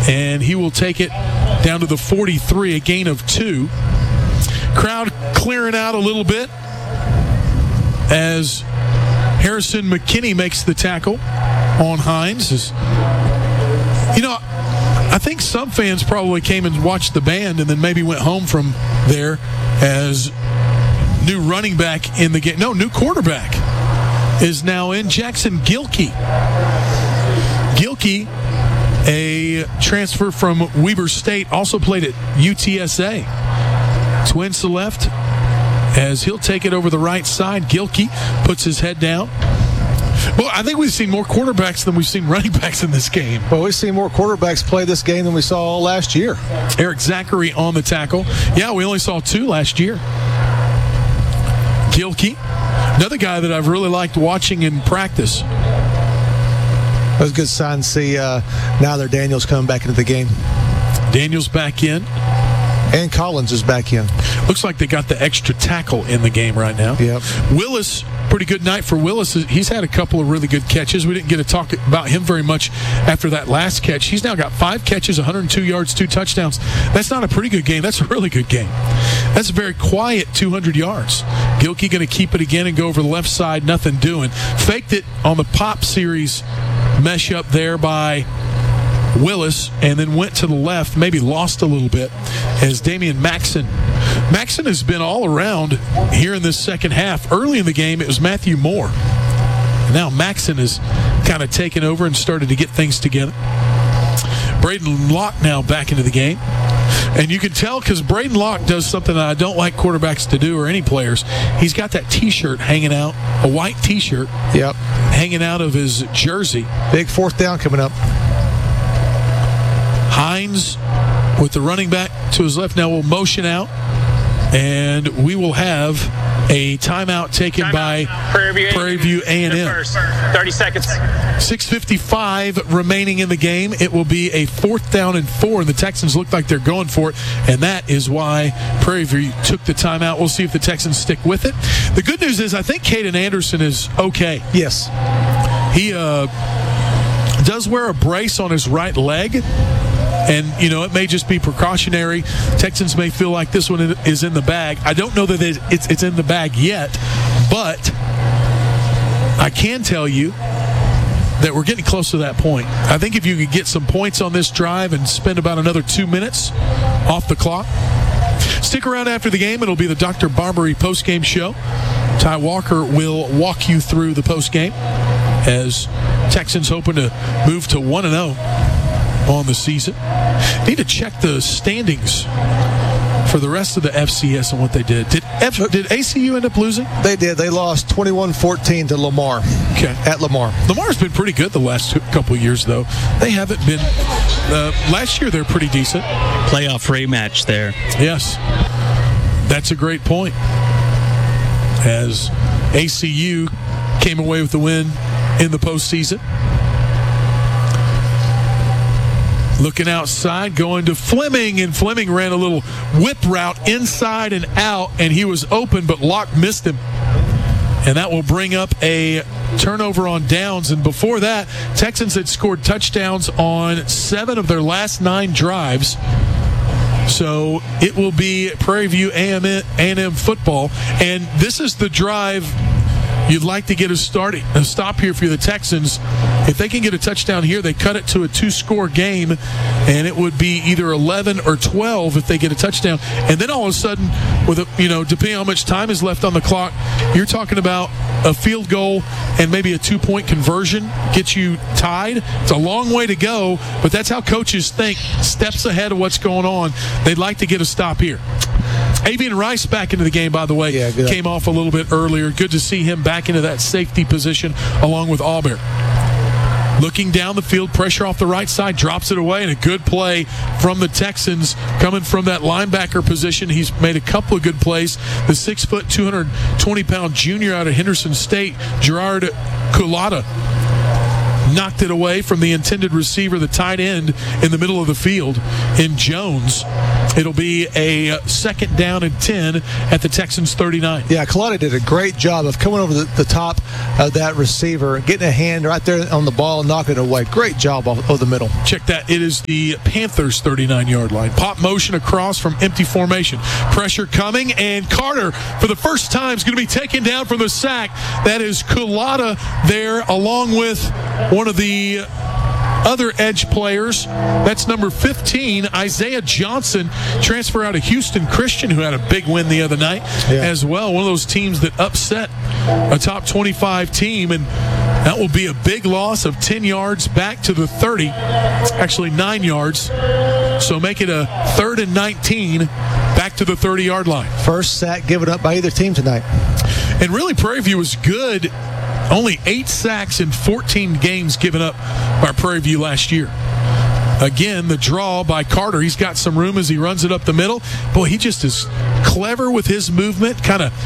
and he will take it down to the 43, a gain of 2. Crowd clearing out a little bit as Harrison McKinney makes the tackle on Hines. I think some fans probably came and watched the band and then maybe went home from there as new running back in the game. No, new quarterback is now in, Jackson Gilkey. Gilkey, a transfer from Weber State, also played at UTSA. Twins to left as he'll take it over the right side. Gilkey puts his head down. Well, I think we've seen more quarterbacks than we've seen running backs in this game. Well, we've seen more quarterbacks play this game than we saw last year. Eric Zachary on the tackle. Yeah, we only saw 2 last year. Gilkey, another guy that I've really liked watching in practice. That was a good sign to see now that Daniels coming back into the game. Daniels back in. And Collins is back in. Looks like they got the extra tackle in the game right now. Yep. Willis, pretty good night for Willis. He's had a couple of really good catches. We didn't get to talk about him very much after that last catch. He's now got 5 catches, 102 yards, 2 touchdowns. That's not a pretty good game. That's a really good game. That's a very quiet 200 yards. Gilkey going to keep it again and go over the left side, nothing doing. Faked it on the pop series mesh up there by Willis, and then went to the left, maybe lost a little bit, as Damian Maxson has been all around here in this second half. Early in the game, it was Matthew Moore. Now Maxson has kind of taken over and started to get things together. Braden Locke now back into the game. And you can tell because Braden Locke does something that I don't like quarterbacks to do, or any players. He's got that T-shirt hanging out, a white T-shirt hanging out of his jersey. Big 4th down coming up. Hines with the running back to his left now will motion out, and we will have a timeout taken by Prairie View A&M. 30 seconds. 6:55 remaining in the game. It will be a 4th down and 4, and the Texans look like they're going for it, and that is why Prairie View took the timeout. We'll see if the Texans stick with it. The good news is I think Caden Anderson is okay. Yes. He does wear a brace on his right leg. And, it may just be precautionary. Texans may feel like this one is in the bag. I don't know that it's in the bag yet, but I can tell you that we're getting close to that point. I think if you could get some points on this drive and spend about another 2 minutes off the clock. Stick around after the game. It'll be the Dr. Barbary postgame show. Ty Walker will walk you through the postgame as Texans hoping to move to 1-0. On the season. Need to check the standings for the rest of the FCS and what they did. Did ACU end up losing? They did. They lost 21-14 to Lamar. Okay. At Lamar. Lamar's been pretty good the last couple of years, though. They haven't been. Last year, they're pretty decent. Playoff rematch there. Yes. That's a great point. As ACU came away with the win in the postseason. Looking outside, going to Fleming, and Fleming ran a little whip route inside and out, and he was open, but Locke missed him. And that will bring up a turnover on downs. And before that, Texans had scored touchdowns on 7 of their last 9 drives. So it will be Prairie View A&M football. And this is the drive you'd like to get a stop here for the Texans. If they can get a touchdown here, they cut it to a 2-score game, and it would be either 11 or 12 if they get a touchdown. And then all of a sudden, with depending on how much time is left on the clock, you're talking about a field goal and maybe a 2-point conversion gets you tied. It's a long way to go, but that's how coaches think, steps ahead of what's going on. They'd like to get a stop here. Avian Rice back into the game, by the way. Yeah, good. Came off a little bit earlier. Good to see him back into that safety position along with Aubert. Looking down the field, pressure off the right side, drops it away, and a good play from the Texans coming from that linebacker position. He's made a couple of good plays. The 6', 220-pound junior out of Henderson State, Gerard Culata, knocked it away from the intended receiver, the tight end in the middle of the field in Jones. It'll be a 2nd down and 10 at the Texans 39. Yeah, Kalani did a great job of coming over the top of that receiver, getting a hand right there on the ball and knocking it away. Great job of the middle. Check that. It is the Panthers' 39-yard line. Pop motion across from empty formation. Pressure coming, and Carter, for the first time, is going to be taken down from the sack. That is Kulata there, along with one of the other edge players. That's number 15, Isaiah Johnson, transfer out of Houston Christian, who had a big win the other night as well. One of those teams that upset a top 25 team, and that will be a big loss of 10 yards back to the 30. Actually, 9 yards. So make it a 3rd and 19 back to the 30-yard line. First sack given up by either team tonight. And really, Prairie View was good. Only 8 sacks in 14 games given up by Prairie View last year. Again, the draw by Carter. He's got some room as he runs it up the middle. Boy, he just is clever with his movement.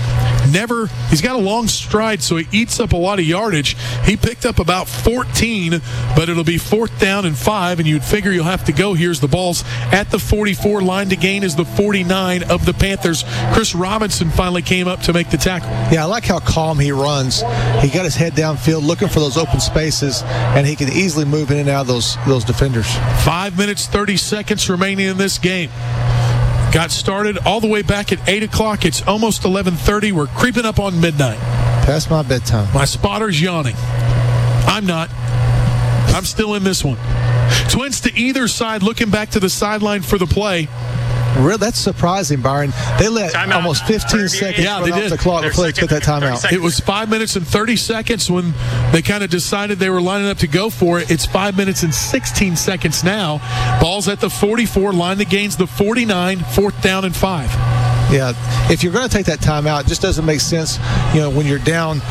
He's got a long stride, so he eats up a lot of yardage. He picked up about 14, but it'll be 4th down and 5, and you'd figure you'll have to go. Here's the ball's at the 44. Line to gain is the 49 of the Panthers. Chris Robinson finally came up to make the tackle. Yeah, I like how calm he runs. He got his head downfield looking for those open spaces, and he can easily move in and out of those defenders. 5 minutes, 30 seconds remaining in this game. Got started all the way back at 8 o'clock. It's almost 11:30. We're creeping up on midnight. Past my bedtime. My spotter's yawning. I'm not. I'm still in this one. Twins to either side, looking back to the sideline for the play. Really, that's surprising, Byron. They let almost 15 seconds run off the clock before they took that timeout. It was 5 minutes and 30 seconds when they kind of decided they were lining up to go for it. It's 5 minutes and 16 seconds now. Ball's at the 44. Line that gains the 49. 4th down and 5. Yeah, if you're going to take that timeout, it just doesn't make sense, when you're down,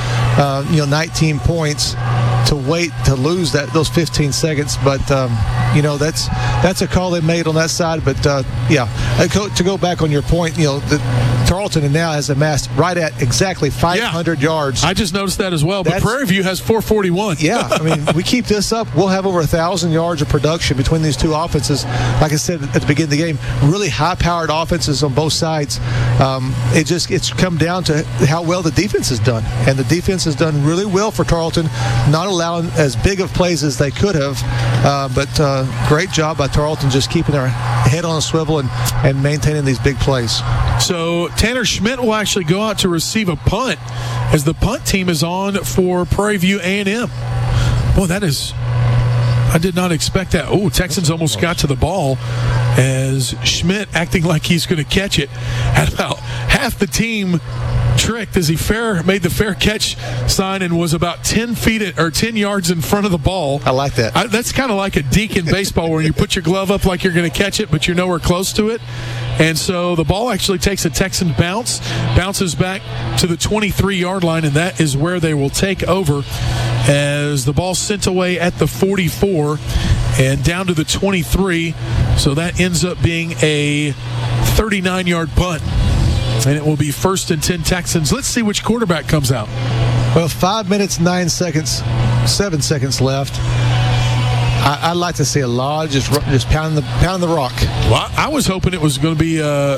19 points, to wait to lose those 15 seconds. But that's a call they made on that side. But to go back on your point, Tarleton now has amassed right at exactly 500 yards. I just noticed that as well. But Prairie View has 441. Yeah, I mean, we keep this up, we'll have over 1,000 yards of production between these two offenses. Like I said at the beginning of the game, really high-powered offenses on both sides. It's come down to how well the defense has done, and the defense has done really well for Tarleton, not allowing as big of plays as they could have. But great job by Tarleton just keeping their head on a swivel and maintaining these big plays. So Tanner Schmidt will actually go out to receive a punt as the punt team is on for Prairie View A&M. Boy, I did not expect that. Oh, Texans almost got to the ball as Schmidt, acting like he's going to catch it, had about half the team tricked as he made the fair catch sign and was about 10 yards in front of the ball. I like that. That's kind of like a deke in baseball where you put your glove up like you're going to catch it, but you're nowhere close to it. And so the ball actually takes a Texan bounces back to the 23-yard line, and that is where they will take over as the ball sent away at the 44 and down to the 23. So that ends up being a 39-yard punt. And it will be 1st and 10 Texans. Let's see which quarterback comes out. Well, 5 minutes, 9 seconds, 7 seconds left. I'd like to see a lot just pounding the rock. Well, I was hoping it was going to be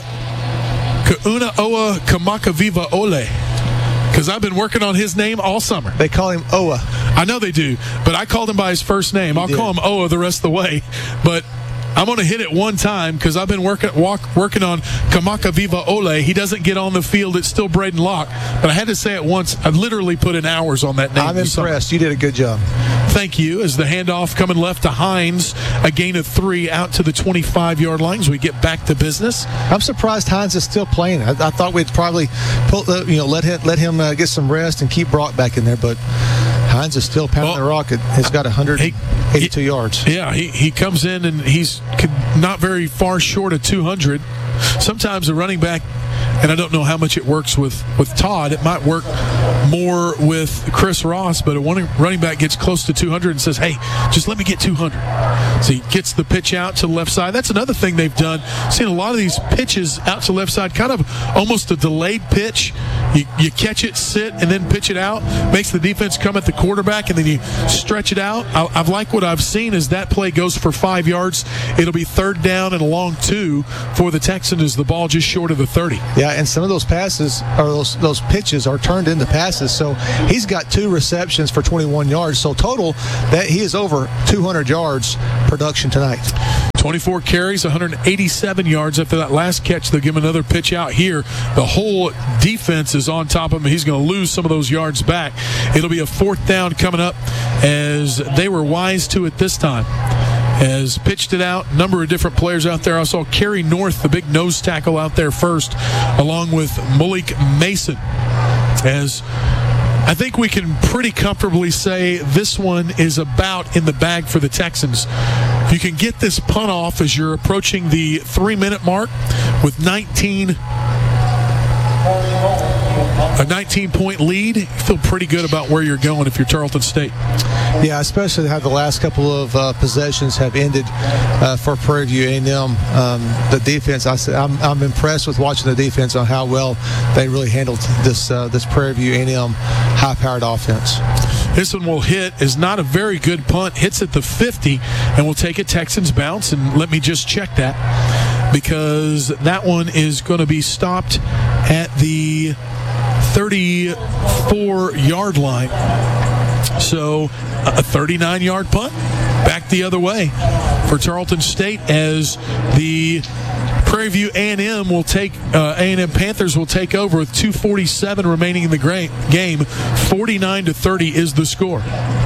Kauna Oa Kamakaviva Ole, because I've been working on his name all summer. They call him Oa. I know they do, but I called him by his first name. I'll call him Oa the rest of the way, but I'm going to hit it one time because I've been working on Kamakaviva Ole. He doesn't get on the field. It's still Braden Locke. But I had to say it once. I literally put in hours on that name. I'm impressed. You did a good job. Thank you. As the handoff coming left to Hines, a gain of 3 out to the 25-yard line as we get back to business. I'm surprised Hines is still playing. I thought we'd probably let him get some rest and keep Brock back in there, but Hines is still pounding the rock. He's got 182 yards. Yeah, he comes in and he's not very far short of 200. Sometimes a running back and I don't know how much it works with Todd. It might work more with Chris Ross, but a running back gets close to 200 and says, hey, just let me get 200. So he gets the pitch out to the left side. That's another thing they've done. Seen a lot of these pitches out to the left side, kind of almost a delayed pitch. You catch it, sit, and then pitch it out. Makes the defense come at the quarterback, and then you stretch it out. I've liked what I've seen is that play goes for 5 yards. It'll be third down and a long 2 for the Texans as the ball just short of the 30. Yeah, and some of those passes or those pitches are turned into passes. So he's got 2 receptions for 21 yards. So total, that he is over 200 yards production tonight. 24 carries, 187 yards. After that last catch, they'll give him another pitch out here. The whole defense is on top of him. He's going to lose some of those yards back. It'll be a fourth down coming up, as they were wise to it this time. Has pitched it out. Number of different players out there. I saw Kerry North, the big nose tackle, out there first, along with Malik Mason. As I think we can pretty comfortably say this one is about in the bag for the Texans. If you can get this punt off as you're approaching the 3-minute mark with a 19-point lead, you feel pretty good about where you're going if you're Tarleton State. Yeah, especially how the last couple of possessions have ended for Prairie View A&M. The defense, I'm impressed with watching the defense on how well they really handled this Prairie View A&M high-powered offense. This one will hit, is not a very good punt, hits at the 50, and will take a Texans bounce. And let me just check that, because that one is going to be stopped at the 34-yard line. So a 39-yard punt back the other way for Tarleton State, as the Prairie View A&M will take A&M Panthers will take over with 2:47 remaining in the game. 49-30 is the score.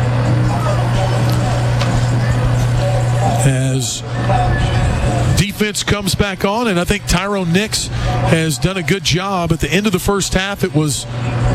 As defense comes back on, and I think Tyrone Nix has done a good job. At the end of the first half, it was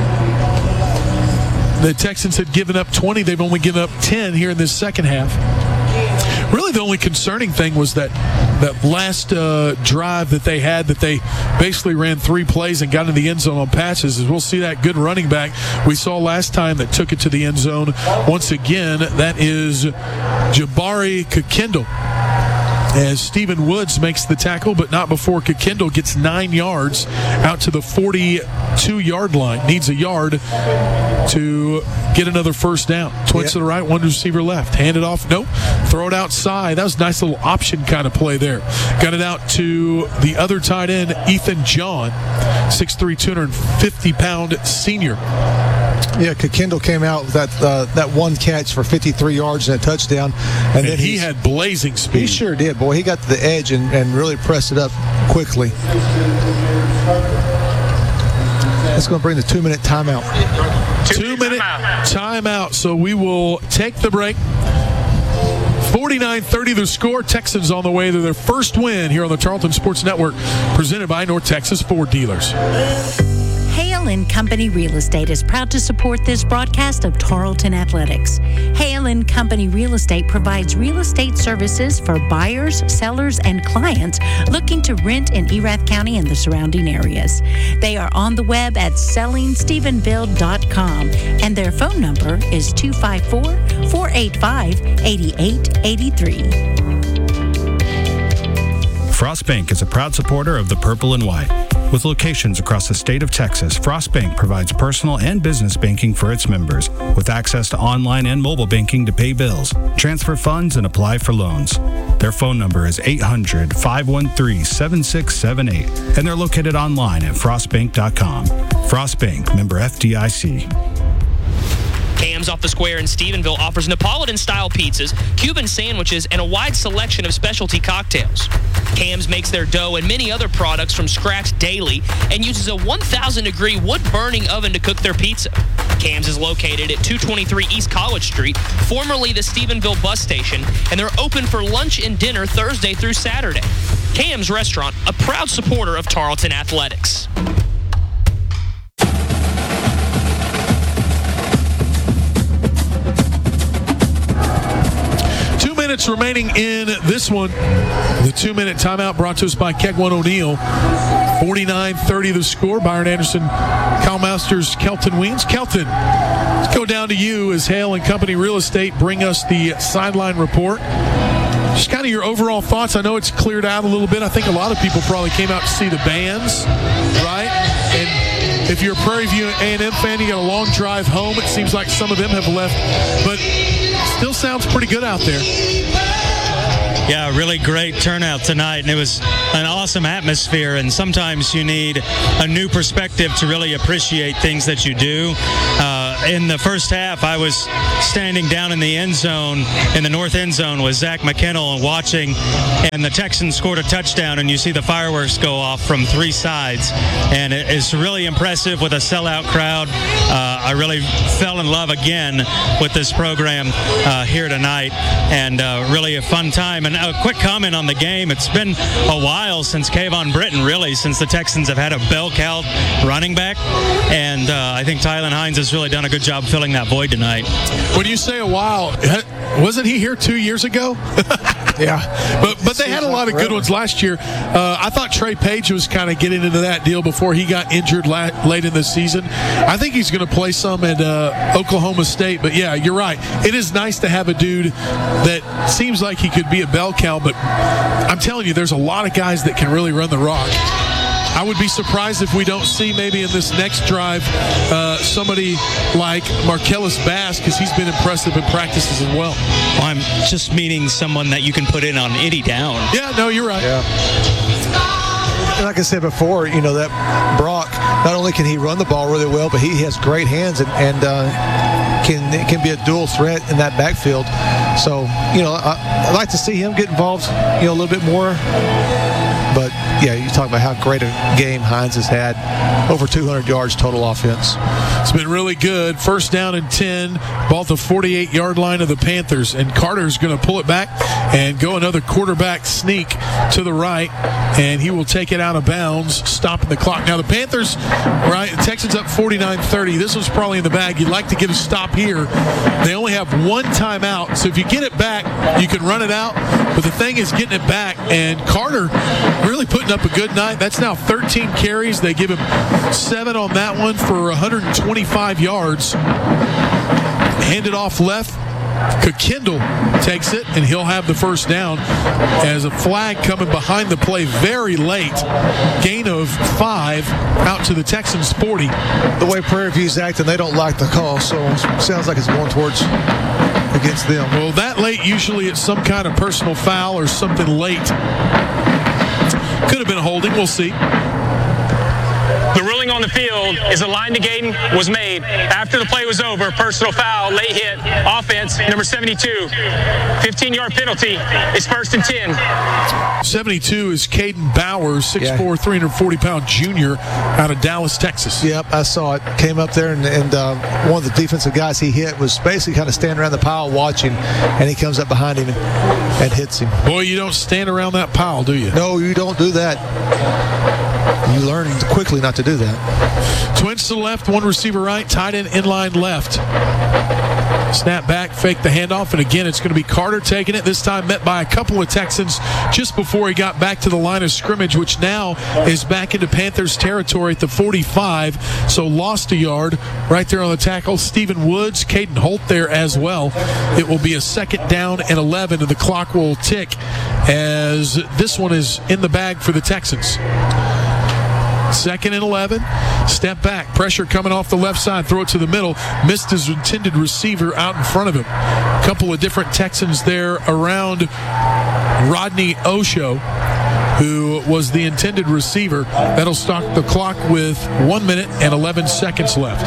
the Texans had given up 20. They've only given up 10 here in this second half. Really, the only concerning thing was that last drive that they had, that they basically ran 3 plays and got in the end zone on passes. As we'll see that good running back we saw last time that took it to the end zone. Once again, that is Jabari Kakindle, as Stephen Woods makes the tackle, but not before Kakindle gets 9 yards out to the 42-yard line. Needs a yard to get another first down. Twins to the right, one receiver left. Hand it off. Nope. Throw it outside. That was a nice little option kind of play there. Got it out to the other tight end, Ethan John, 6'3", 250-pound senior. Yeah, Kakindle came out with that one catch for 53 yards and a touchdown. And then he had blazing speed. He sure did, boy. He got to the edge and really pressed it up quickly. That's going to bring the 2-minute timeout. 2-minute timeout. So we will take the break. 49-30 the score. Texans on the way to their first win here on the Tarleton Sports Network, presented by North Texas Ford Dealers. Hale & Company Real Estate is proud to support this broadcast of Tarleton Athletics. Hale & Company Real Estate provides real estate services for buyers, sellers, and clients looking to rent in Erath County and the surrounding areas. They are on the web at sellingstephenville.com, and their phone number is 254-485-8883. Frost Bank is a proud supporter of the Purple and White. With locations across the state of Texas, Frost Bank provides personal and business banking for its members, with access to online and mobile banking to pay bills, transfer funds, and apply for loans. Their phone number is 800-513-7678, and they're located online at frostbank.com. Frost Bank, member FDIC. Cam's Off the Square in Stephenville offers Neapolitan-style pizzas, Cuban sandwiches, and a wide selection of specialty cocktails. Cam's makes their dough and many other products from scratch daily and uses a 1,000-degree wood-burning oven to cook their pizza. Cam's is located at 223 East College Street, formerly the Stephenville bus station, and they're open for lunch and dinner Thursday through Saturday. Cam's Restaurant, a proud supporter of Tarleton Athletics. 2 minutes remaining in this one. The 2-minute timeout brought to us by Kegwan O'Neill. 49-30 the score. Byron Anderson, Kyle Masters, Kelton Weems. Kelton, let's go down to you as Hale and Company Real Estate bring us the sideline report. Just kind of your overall thoughts. I know it's cleared out a little bit. I think a lot of people probably came out to see the bands, right? And if you're a Prairie View A&M fan, you got a long drive home. It seems like some of them have left, but still sounds pretty good out there. Yeah, really great turnout tonight, and it was an awesome atmosphere, and sometimes you need a new perspective to really appreciate things that you do. In the first half, I was standing down in the end zone, in the north end zone with Zach McKinnell and watching, and the Texans scored a touchdown, and you see the fireworks go off from three sides, and it's really impressive with a sellout crowd. I really fell in love again with this program here tonight, and really a fun time. And a quick comment on the game. It's been a while since Kayvon Britton, really, since the Texans have had a bell cow running back, and I think Tylen Hines has really done a good job filling that void tonight. When you say a while, wasn't he here 2 years ago? Yeah. But they had a lot of good ones last year. I thought Trey Page was kind of getting into that deal before he got injured late in the season. I think he's going to play some at Oklahoma State. But, yeah, you're right. It is nice to have a dude that seems like he could be a bell cow. But I'm telling you, there's a lot of guys that can really run the rock. I would be surprised if we don't see maybe in this next drive somebody like Marcellus Bass, because he's been impressive in practices as well. I'm just meaning someone that you can put in on any down. Yeah, no, you're right. Yeah. And like I said before, that Brock, not only can he run the ball really well, but he has great hands and can be a dual threat in that backfield. So, I'd like to see him get involved, a little bit more. But, yeah, you talk about how great a game Hines has had. Over 200 yards total offense. It's been really good. First down and 10. Ball at the 48-yard line of the Panthers. And Carter's going to pull it back and go another quarterback sneak to the right. And he will take it out of bounds, stopping the clock. Now, the Panthers, right, the Texans up 49-30. This was probably in the bag. You'd like to get a stop here. They only have one timeout. So if you get it back, you can run it out. But the thing is getting it back. And Carter really putting up a good night. That's now 13 carries. They give him 7 on that one for 125 yards. Hand it off left. Kendall takes it, and he'll have the first down as a flag coming behind the play very late. Gain of 5 out to the Texans 40. The way Prairie View's acting, they don't like the call, so it sounds like it's going towards against them. Well, that late, usually it's some kind of personal foul or something late. Could have been a holding. We'll see. The ruling on the field is the line to gain was made after the play was over. Personal foul, late hit, offense, number 72. 15-yard penalty. It's 1st and 10. 72 is Caden Bowers, 6'4", 340-pound junior out of Dallas, Texas. Yep, I saw it. Came up there, and one of the defensive guys he hit was basically kind of standing around the pile watching, and he comes up behind him and hits him. Boy, you don't stand around that pile, do you? No, you don't do that. You learn quickly not to do that. Twins to the left, one receiver right, tight end inline left. Snap back, fake the handoff, and again it's going to be Carter taking it, this time met by a couple of Texans just before he got back to the line of scrimmage, which now is back into Panthers territory at the 45, so lost a yard right there on the tackle. Stephen Woods, Caden Holt there as well. It will be a 2nd down and 11, and the clock will tick as this one is in the bag for the Texans. 2nd and 11. Step back. Pressure coming off the left side. Throw it to the middle. Missed his intended receiver out in front of him. A couple of different Texans there around Rodney Osho, who was the intended receiver. That'll stop the clock with 1 minute and 11 seconds left.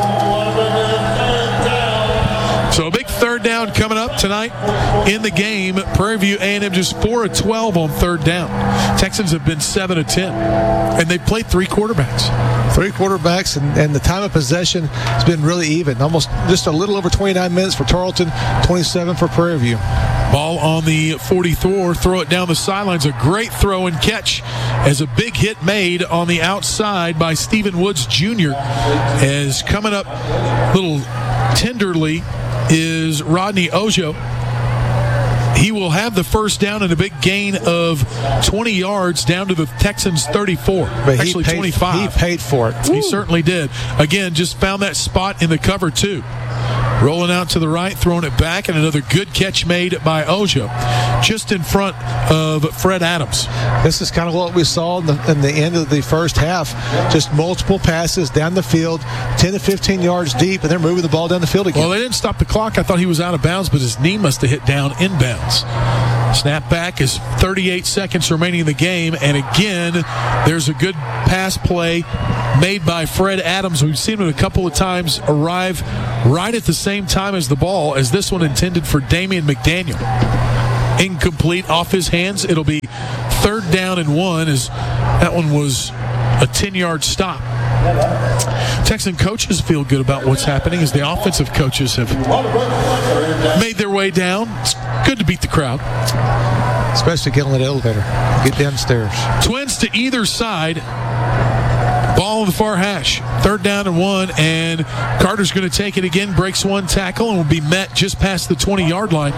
So a big 3rd down coming up tonight in the game. Prairie View A&M just 4 of 12 on 3rd down. Texans have been 7 of 10. And they've played 3 quarterbacks. 3 quarterbacks, and the time of possession has been really even. Almost just a little over 29 minutes for Tarleton, 27 for Prairie View. Ball on the 44, throw it down the sidelines. A great throw and catch as a big hit made on the outside by Stephen Woods Jr. As coming up a little tenderly is Rodney Ojo. He will have the first down and a big gain of 20 yards down to the Texans' 34. But Actually, 25. He paid for it. He certainly did. Again, just found that spot in the cover, too. Rolling out to the right, throwing it back, and another good catch made by Ojo, just in front of Fred Adams. This is kind of what we saw in the end of the first half. Just multiple passes down the field, 10 to 15 yards deep, and they're moving the ball down the field again. Well, they didn't stop the clock. I thought he was out of bounds, but his knee must have hit down inbounds. Snap back is 38 seconds remaining in the game, and again, there's a good pass play made by Fred Adams. We've seen him a couple of times arrive right at the same time as the ball, as this one intended for Damian McDaniel. Incomplete off his hands. It'll be 3rd down and 1, as that one was a 10-yard stop. Texan coaches feel good about what's happening as the offensive coaches have made their way down. It's good to beat the crowd. Especially get on that elevator. Get downstairs. Twins to either side. Ball on the far hash. 3rd down and 1, and Carter's going to take it again. Breaks one tackle and will be met just past the 20-yard line.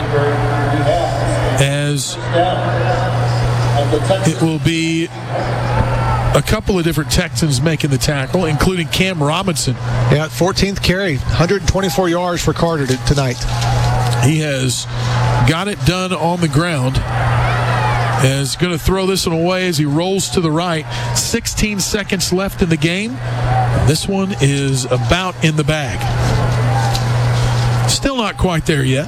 As it will be a couple of different Texans making the tackle, including Cam Robinson. Yeah, 14th carry, 124 yards for Carter tonight. He has got it done on the ground. Is going to throw this one away as he rolls to the right. 16 seconds left in the game. This one is about in the bag. Still not quite there yet.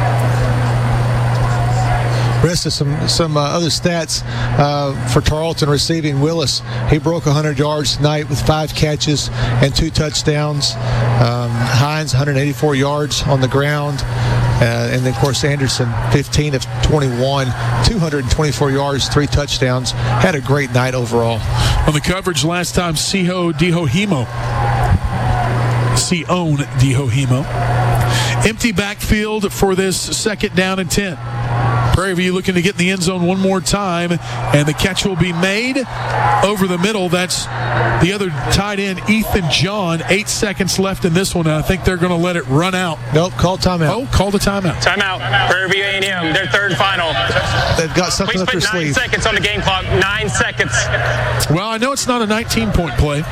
Rest of some other stats for Tarleton receiving. Willis, he broke 100 yards tonight with 5 catches and 2 touchdowns. Hines, 184 yards on the ground. And then, of course, Anderson, 15 of 21, 224 yards, 3 touchdowns. Had a great night overall. On the coverage last time, Sion Dihohimo. Empty backfield for this 2nd down and 10. Prairie View looking to get in the end zone one more time, and the catch will be made over the middle. That's the other tight end, Ethan John. 8 seconds left in this one, and I think they're going to let it run out. Nope, call timeout. Oh, called a timeout. Timeout. Prairie View A&M, their 3rd final. They've got something Please up their put 9 sleeve. seconds on the game clock. 9 seconds. Well, I know it's not a 19-point play.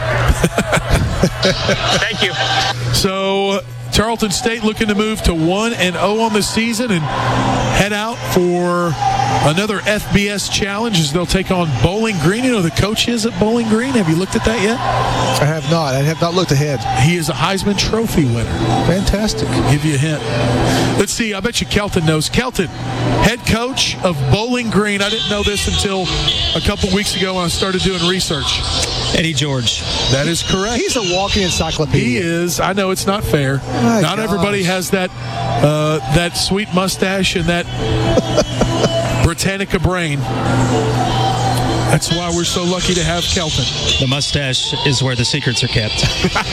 Thank you. So Tarleton State looking to move to 1-0 on the season and head out for another FBS challenge as they'll take on Bowling Green. You know the coach is at Bowling Green. Have you looked at that yet? I have not. I have not looked ahead. He is a Heisman Trophy winner. Fantastic. Give you a hint. Let's see. I bet you Kelton knows. Kelton, head coach of Bowling Green. I didn't know this until a couple weeks ago when I started doing research. Eddie George. That is correct. He's a walking encyclopedia. He is. I know it's not fair. My not gosh. everybody has that sweet mustache and that Britannica brain. That's why we're so lucky to have Kelton. The mustache is where the secrets are kept.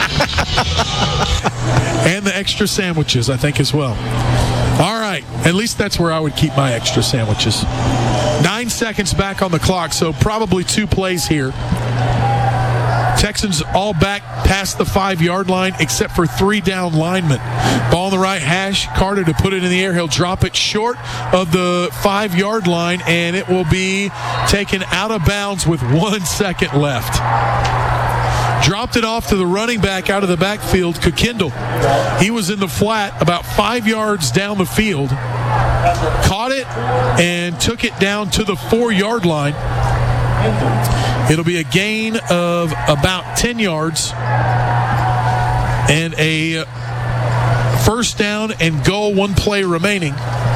And the extra sandwiches, I think, as well. All right. At least that's where I would keep my extra sandwiches. 9 seconds back on the clock, so probably 2 plays here. Texans all back past the 5-yard line except for 3 down linemen. Ball on the right hash. Carter to put it in the air. He'll drop it short of the 5-yard line, and it will be taken out of bounds with 1 second left. Dropped it off to the running back out of the backfield, Kukindle. He was in the flat about 5 yards down the field. Caught it and took it down to the 4-yard line. It'll be a gain of about 10 yards and a first down and goal, 1 play remaining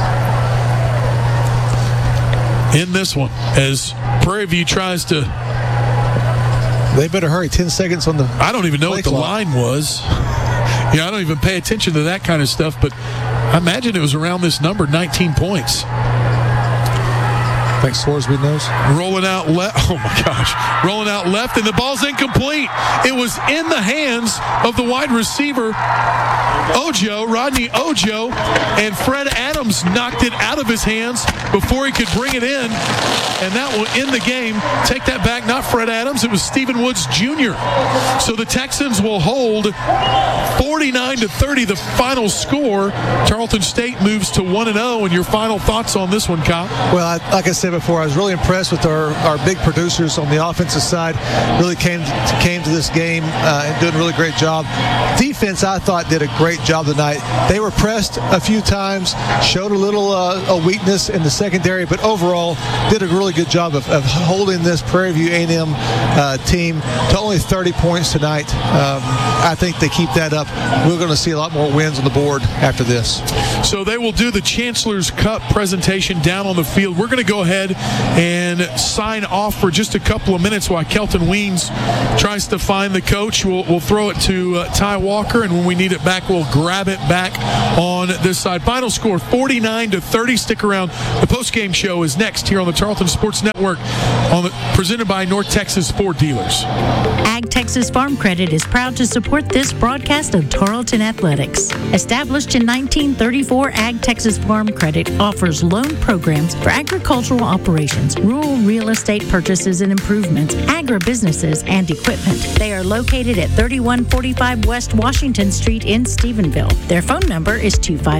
in this one as Prairie View tries to. They better hurry. 10 seconds on the. I don't even know what the clock. line was. I don't even pay attention to that kind of stuff, but I imagine it was around this number, 19 points. think Sorsby knows. Rolling out left. Oh, my gosh. Rolling out left, and the ball's incomplete. It was in the hands of the wide receiver, Rodney Ojo, and Fred Adams knocked it out of his hands before he could bring it in, and that will end the game. Take that back, not Fred Adams. It was Stephen Woods Jr. So the Texans will hold 49-30, the final score. Tarleton State moves to 1-0, and your final thoughts on this one, Kyle? Well, like I said before, I was really impressed with our big producers on the offensive side. Really came to this game and doing a really great job. Defense, I thought, did a great job tonight. They were pressed a few times, showed a little a weakness in the secondary, but overall did a really good job of holding this Prairie View A&M team to only 30 points tonight. I think they keep that up. We're going to see a lot more wins on the board after this. So they will do the Chancellor's Cup presentation down on the field. We're going to go ahead and sign off for just a couple of minutes while Kelton Weens tries to find the coach. We'll throw it to Ty Walker, and when we need it back, we'll grab it back on this side. Final score, 49-30. Stick around. The postgame show is next here on the Tarleton Sports Network, presented by North Texas Ford Dealers. Ag Texas Farm Credit is proud to support this broadcast of Tarleton Athletics. Established in 1934, Ag Texas Farm Credit offers loan programs for agricultural operations, rural real estate purchases and improvements, agribusinesses, and equipment. They are located at 3145 West Washington Street in Stephenville. Their phone number is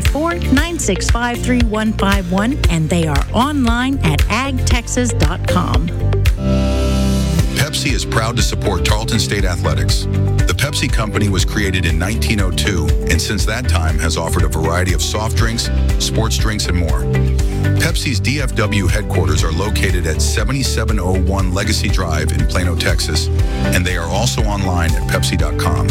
254-965-3151, and they are online at agtexas.com. Pepsi is proud to support Tarleton State Athletics. The Pepsi Company was created in 1902 and since that time has offered a variety of soft drinks, sports drinks, and more. Pepsi's DFW headquarters are located at 7701 Legacy Drive in Plano, Texas, and they are also online at Pepsi.com.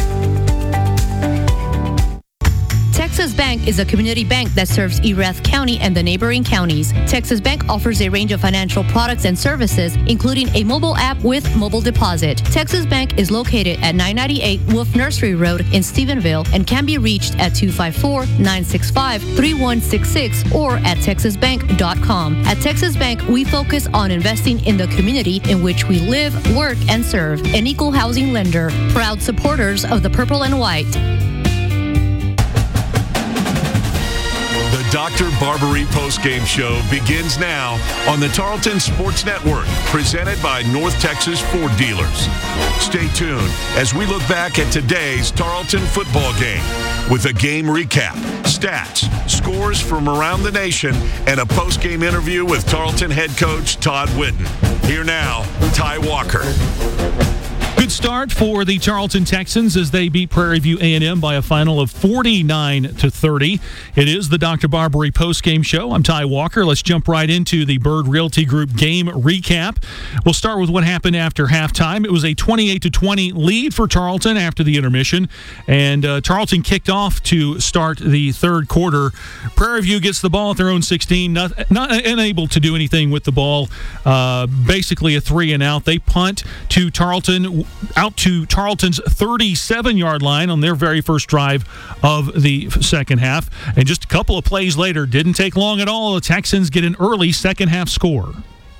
Texas Bank is a community bank that serves Erath County and the neighboring counties. Texas Bank offers a range of financial products and services, including a mobile app with mobile deposit. Texas Bank is located at 998 Wolf Nursery Road in Stephenville and can be reached at 254-965-3166 or at texasbank.com. At Texas Bank, we focus on investing in the community in which we live, work, and serve. An equal housing lender. Proud supporters of the Purple and White. The Dr. Barbary postgame show begins now on the Tarleton Sports Network, presented by North Texas Ford Dealers. Stay tuned as we look back at today's Tarleton football game with a game recap, stats, scores from around the nation, and a postgame interview with Tarleton head coach Todd Whitten. Here now, Ty Walker. Good start for the Tarleton Texans as they beat Prairie View A&M by a final of 49-30. It is the Dr. Barbary postgame show. I'm Ty Walker. Let's jump right into the Bird Realty Group game recap. We'll start with what happened after halftime. It was a 28-20 lead for Tarleton after the intermission, and Tarleton kicked off to start the third quarter. Prairie View gets the ball at their own 16, not unable to do anything with the ball. Basically a 3-and-out. They punt to Tarleton, out to Tarleton's 37-yard line on their very first drive of the second half. And just a couple of plays later, didn't take long at all, the Texans get an early second-half score.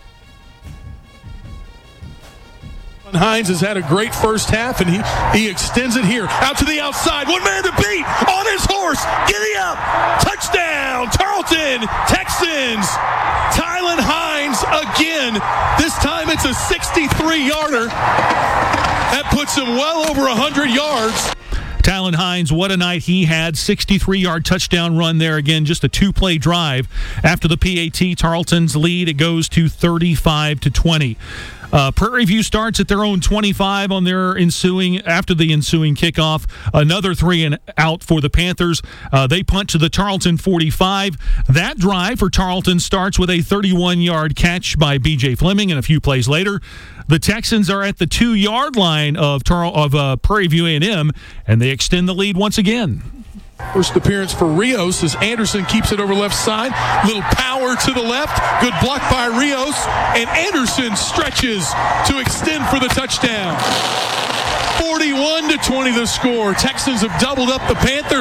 Hines has had a great first half, and he extends it here. Out to the outside. One man to beat. On his horse. Giddy up. Touchdown. Tarleton Texans. Tylen Hines again. This time it's a 63-yarder. That puts him well over 100 yards. Tylen Hines, what a night he had. 63-yard touchdown run there again, just a two-play drive. After the PAT, Tarleton's lead, it goes to 35-20. Prairie View starts at their own 25 on their after the ensuing kickoff. Another 3-and-out for the Panthers. They punt to the Tarleton 45. That drive for Tarleton starts with a 31-yard catch by B.J. Fleming, and a few plays later, the Texans are at the 2-yard line of Prairie View A&M, and they extend the lead once again. First appearance for Rios as Anderson keeps it over left side. Little power to the left. Good block by Rios. And Anderson stretches to extend for the touchdown. 41-20 the score. Texans have doubled up the Panthers.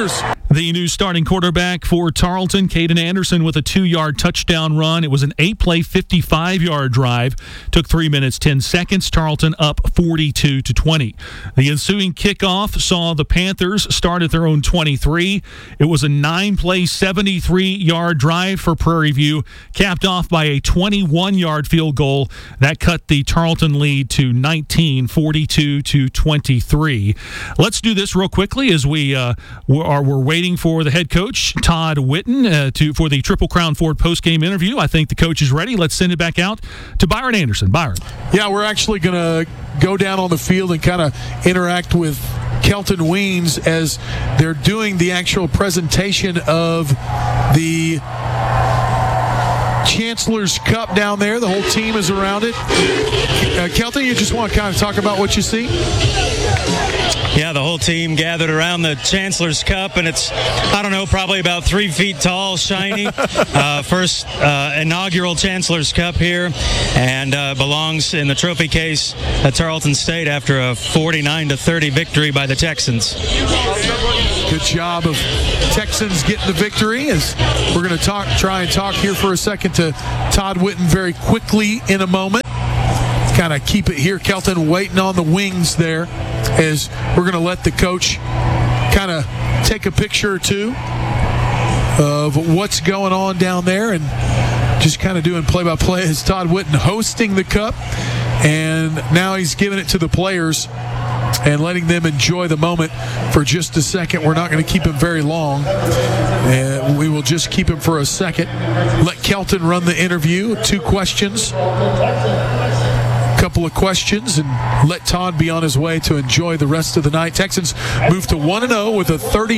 The new starting quarterback for Tarleton, Caden Anderson, with a 2-yard touchdown run. It was an 8-play, 55-yard drive. Took 3 minutes, 10 seconds. Tarleton up 42-20. The ensuing kickoff saw the Panthers start at their own 23. It was a 9-play, 73-yard drive for Prairie View, capped off by a 21-yard field goal. That cut the Tarleton lead to 19, 42-23. Let's do this real quickly as we're waiting for the head coach, Todd Whitten, for the Triple Crown Ford postgame interview. I think the coach is ready. Let's send it back out to Byron Anderson. Byron. Yeah, we're actually going to go down on the field and kind of interact with Kelton Weens as they're doing the actual presentation of the Chancellor's Cup down there. The whole team is around it. Kelton, you just want to kind of talk about what you see? Yeah, the whole team gathered around the Chancellor's Cup, and it's, I don't know, probably about 3 feet tall, shiny. First inaugural Chancellor's Cup here, and belongs in the trophy case at Tarleton State after a 49-30 victory by the Texans. Good job of Texans getting the victory. As we're going to try and talk here for a second to Todd Whitten very quickly in a moment. Kind of keep it here, Kelton, waiting on the wings there, as we're going to let the coach kind of take a picture or two of what's going on down there, and just kind of doing play-by-play as Todd Whitten hosting the cup, and now he's giving it to the players and letting them enjoy the moment for just a second. We're not going to keep him very long, and we will just keep him for a second. Let Kelton run the interview. 2 questions. Couple of questions, and let Todd be on his way to enjoy the rest of the night. Texans move to 1-0 with a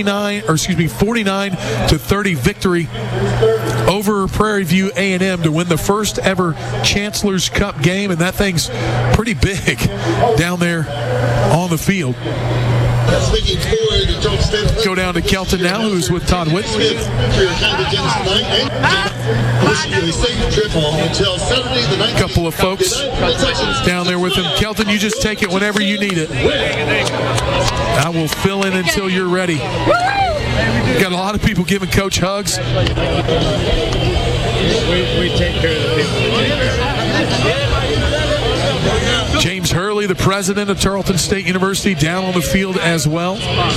49-30 victory over Prairie View A&M to win the first ever Chancellor's Cup game, and that thing's pretty big down there on the field. Go down to Kelton now, who's with Todd Whitten. Couple of folks down there with him. Kelton, you just take it whenever you need it. I will fill in until you're ready. Got a lot of people giving Coach hugs. We take care of the people. James Hurley, the president of Tarleton State University, down on the field as well.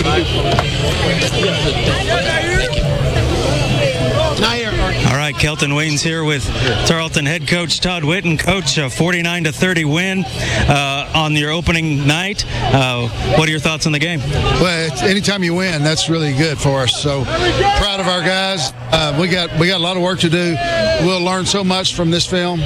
All right, Kelton Weens here with Tarleton head coach Todd Whitten. Coach, a 49-30 win on your opening night. What are your thoughts on the game? Well, anytime you win, that's really good for us. So proud of our guys. We got a lot of work to do. We'll learn so much from this film.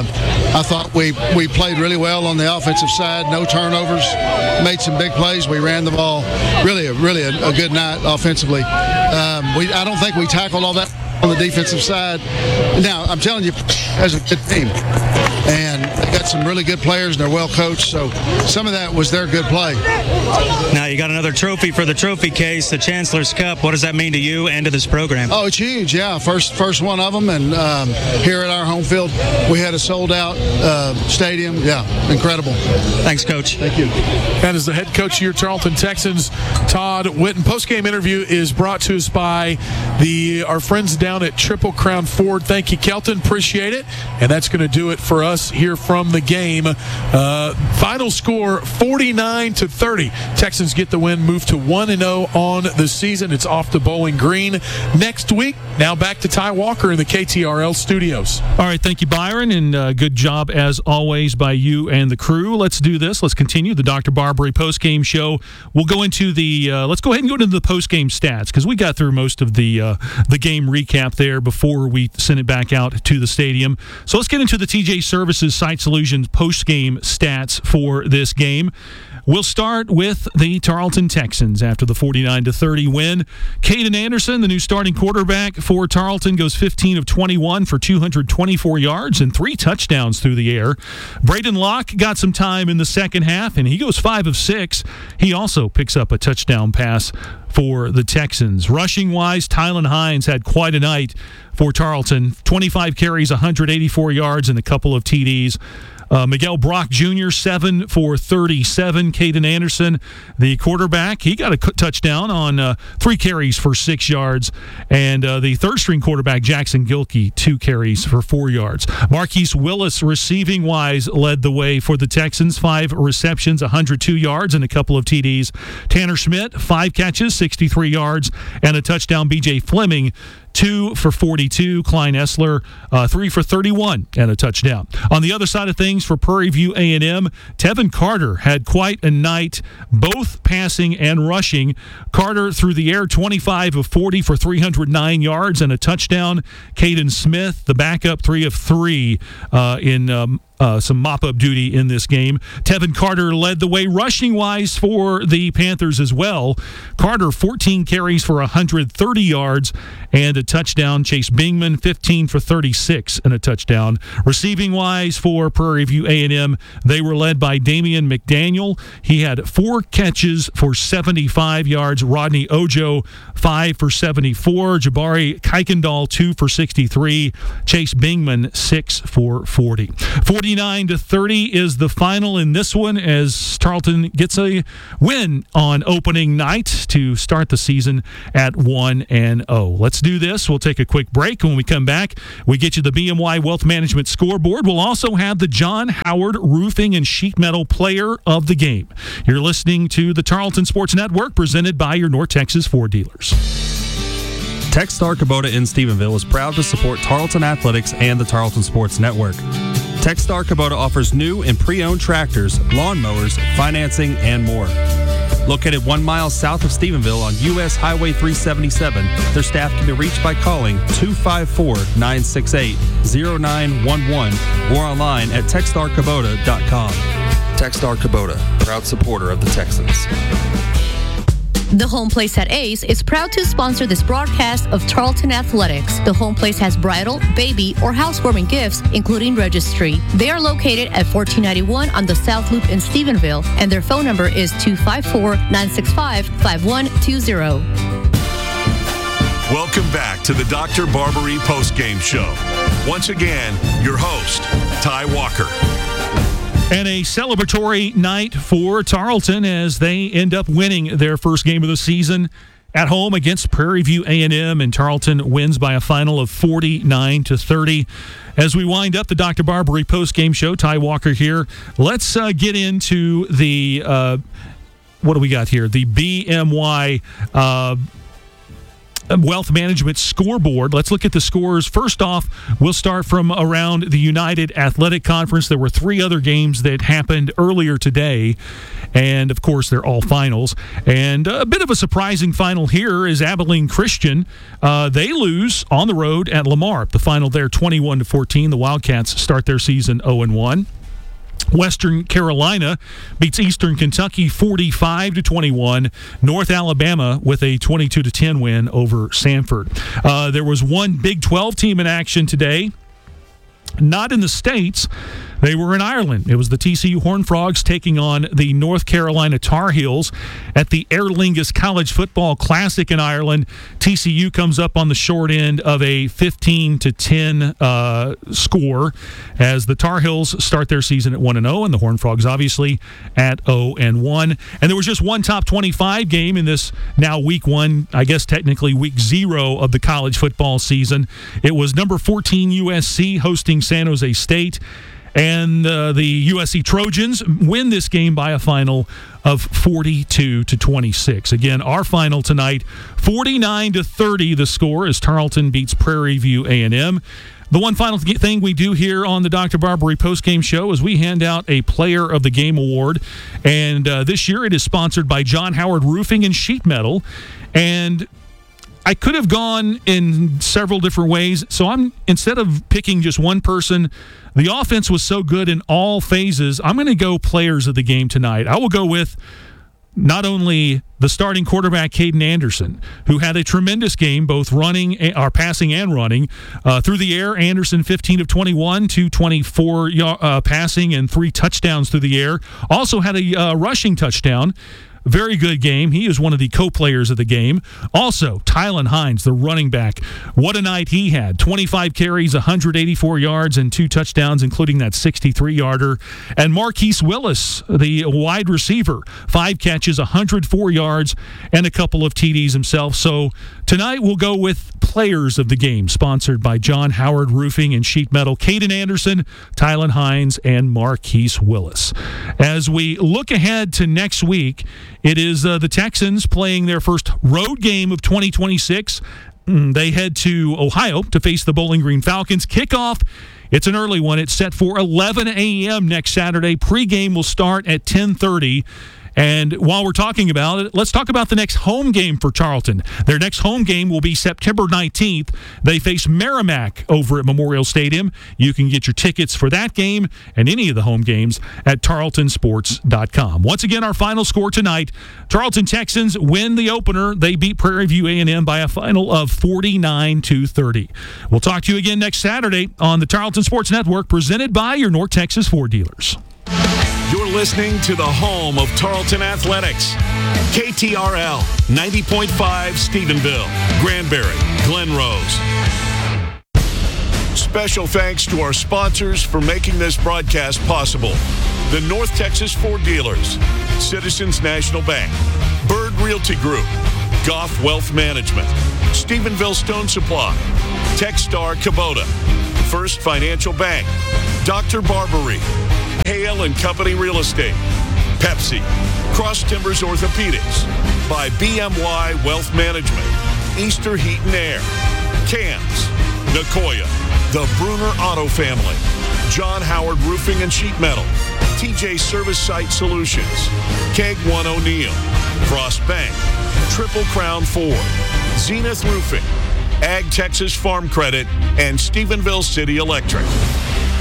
I thought we played really well on the offensive side. No turnovers. Made some big plays. We ran the ball. Really a good night offensively. I don't think we tackled all that on the defensive side. Now, I'm telling you, as a good team. And they got some really good players, and they're well coached, so some of that was their good play. Now, you got another trophy for the trophy case, the Chancellor's Cup. What does that mean to you and to this program? Oh, it's huge, yeah. First one of them, and here at our home field, we had a sold-out stadium. Yeah, incredible. Thanks, Coach. Thank you. That is the head coach of your Tarleton Texans, Todd Whitten. Post-game interview is brought to us by our friends down at Triple Crown Ford. Thank you, Kelton. Appreciate it. And that's going to do it for us here from the game. Final score 49-30. Texans get the win, move to 1-0 on the season. It's off to Bowling Green next week. Now back to Ty Walker in the KTRL studios. All right, thank you, Byron, and good job as always by you and the crew. Let's do this. Let's continue the Dr. Barbary postgame show. We'll go into let's go ahead and go into the postgame stats, because we got through most of the game recap there before we send it back out to the stadium. So let's get into the TJ Services Site Solutions post-game stats for this game. We'll start with the Tarleton Texans after the 49-30 win. Caden Anderson, the new starting quarterback for Tarleton, goes 15 of 21 for 224 yards and 3 touchdowns through the air. Braden Locke got some time in the second half, and he goes 5 of 6. He also picks up a touchdown pass for the Texans. Rushing-wise, Tylen Hines had quite a night for Tarleton. 25 carries, 184 yards, and a couple of TDs. Miguel Brock Jr., 7 for 37. Caden Anderson, the quarterback, he got a touchdown on 3 carries for 6 yards. And the third-string quarterback, Jackson Gilkey, 2 carries for 4 yards. Marquise Willis, receiving-wise, led the way for the Texans. 5 receptions, 102 yards, and a couple of TDs. Tanner Schmidt, 5 catches, 63 yards, and a touchdown. B.J. Fleming, 2 for 42. Klein Essler, 3 for 31 and a touchdown. On the other side of things for Prairie View A&M, Tevin Carter had quite a night, both passing and rushing. Carter through the air, 25 of 40 for 309 yards and a touchdown. Caden Smith, the backup, 3 of 3 in some mop-up duty in this game. Tevin Carter led the way rushing-wise for the Panthers as well. Carter, 14 carries for 130 yards and a touchdown. Chase Bingman, 15 for 36 and a touchdown. Receiving-wise for Prairie View A&M, they were led by Damian McDaniel. He had 4 catches for 75 yards. Rodney Ojo, 5 for 74. Jabari Kuykendall, 2 for 63. Chase Bingman, 6 for 40. 49-30 is the final in this one as Tarleton gets a win on opening night to start the season at 1-0. Let's do this. We'll take a quick break. When we come back, we get you the BMY Wealth Management scoreboard. We'll also have the John Howard Roofing and Sheet Metal Player of the Game. You're listening to the Tarleton Sports Network, presented by your North Texas Ford dealers. Techstar Kubota in Stephenville is proud to support Tarleton Athletics and the Tarleton Sports Network. Techstar Kubota offers new and pre-owned tractors, lawnmowers, financing, and more. Located 1 mile south of Stephenville on U.S. Highway 377, their staff can be reached by calling 254-968-0911 or online at techstarkubota.com. Techstar Kubota, proud supporter of the Texans. The Home Place at Ace is proud to sponsor this broadcast of Tarleton Athletics. The Home Place has bridal, baby, or housewarming gifts, including registry. They are located at 1491 on the South Loop in Stephenville, and their phone number is 254-965-5120. Welcome back to the Dr. Barbary postgame show. Once again, your host, Ty Walker. And a celebratory night for Tarleton as they end up winning their first game of the season at home against Prairie View A&M, and Tarleton wins by a final of 49-30. As we wind up the Dr. Barbary postgame show, Ty Walker here. Let's get into the what do we got here? The BMY Wealth Management scoreboard. Let's look at the scores. First off, we'll start from around the United Athletic Conference. There were 3 other games that happened earlier today, and of course they're all finals. And a bit of a surprising final here is Abilene Christian. They lose on the road at Lamar. The final there, 21-14. The Wildcats start their season 0-1. Western Carolina beats Eastern Kentucky 45-21. North Alabama with a 22-10 win over Samford. There was one Big 12 team in action today. Not in the States. They were in Ireland. It was the TCU Horned Frogs taking on the North Carolina Tar Heels at the Aer Lingus College Football Classic in Ireland. TCU comes up on the short end of a 15-10 score as the Tar Heels start their season at 1-0, and the Horned Frogs obviously at 0-1. And there was just one top 25 game in this now week 1, I guess technically week 0 of the college football season. It was number 14 USC hosting San Jose State. And the USC Trojans win this game by a final of 42-26. Again, our final tonight, 49-30 the score as Tarleton beats Prairie View A&M. The one final thing we do here on the Dr. Barbary postgame show is we hand out a Player of the Game award. And this year it is sponsored by John Howard Roofing and Sheet Metal. And I could have gone in several different ways. So instead of picking just one person, the offense was so good in all phases, I'm going to go players of the game tonight. I will go with not only the starting quarterback, Caden Anderson, who had a tremendous game, both passing and running. Through the air, Anderson 15 of 21, 224 passing, and 3 touchdowns through the air. Also had a rushing touchdown. very good game. He is one of the co-players of the game. Also, Tylan Hines, the running back. What a night he had. 25 carries, 184 yards, and 2 touchdowns, including that 63-yarder. And Marquise Willis, the wide receiver, 5 catches, 104 yards, and a couple of TDs himself. So tonight we'll go with players of the game, sponsored by John Howard Roofing and Sheet Metal, Caden Anderson, Tylan Hines, and Marquise Willis. As we look ahead to next week, it is the Texans playing their first road game of 2026. They head to Ohio to face the Bowling Green Falcons. Kickoff, it's an early one. It's set for 11 a.m. next Saturday. Pre-game will start at 10:30. And while we're talking about it, let's talk about the next home game for Charlton. Their next home game will be September 19th. They face Merrimack over at Memorial Stadium. You can get your tickets for that game and any of the home games at tarletonsports.com. Once again, our final score tonight, Charlton Texans win the opener. They beat Prairie View A&M by a final of 49-30. We'll talk to you again next Saturday on the Tarleton Sports Network, presented by your North Texas Ford dealers. You're listening to the home of Tarleton Athletics. KTRL 90.5 Stephenville, Granbury, Glen Rose. Special thanks to our sponsors for making this broadcast possible. The North Texas Ford Dealers, Citizens National Bank, Bird Realty Group, Goff Wealth Management, Stephenville Stone Supply, Techstar Kubota, First Financial Bank, Dr. Barbary, Hale & Company Real Estate, Pepsi, Cross Timbers Orthopedics, by BMY Wealth Management, Easter Heat and Air, CAMS, Nicoya, the Bruner Auto Family, John Howard Roofing and Sheet Metal, TJ Service Site Solutions, Keg One O'Neill, Frost Bank, Triple Crown Ford, Zenith Roofing, Ag Texas Farm Credit, and Stephenville City Electric.